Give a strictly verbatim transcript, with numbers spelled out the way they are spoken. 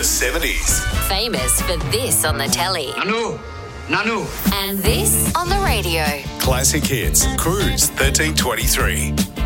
the seventies. Famous for this on the telly. Nanu, Nanu. And this on the radio. Classic hits. Cruise thirteen twenty-three.